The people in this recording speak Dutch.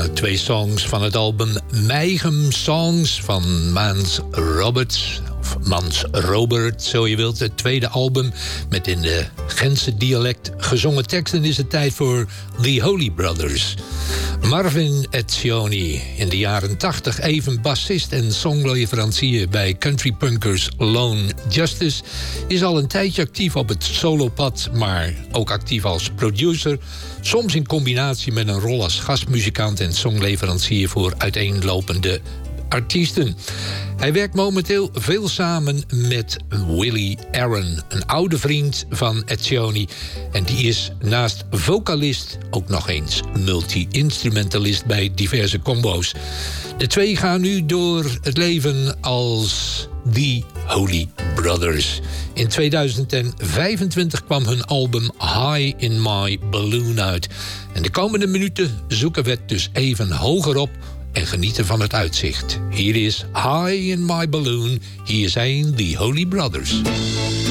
Twee songs van het album Mayhem Songs van Mans Robert, zo je wilt. Het tweede album met in de Gentse dialect gezongen teksten is het tijd voor The Holy Brothers. Marvin Etzioni, in de jaren 80 even bassist en songleverancier bij countrypunkers Lone Justice, is al een tijdje actief op het solopad, maar ook actief als producer, soms in combinatie met een rol als gastmuzikant en songleverancier voor uiteenlopende artiesten. Hij werkt momenteel veel samen met Willie Aaron, een oude vriend van Etzioni. En die is naast vocalist ook nog eens multi-instrumentalist bij diverse combo's. De twee gaan nu door het leven als The Holy Brothers. In 2025 kwam hun album High in My Balloon uit. En de komende minuten zoeken we het dus even hoger op en genieten van het uitzicht. Hier is High in My Balloon. Hier zijn The Holy Brothers.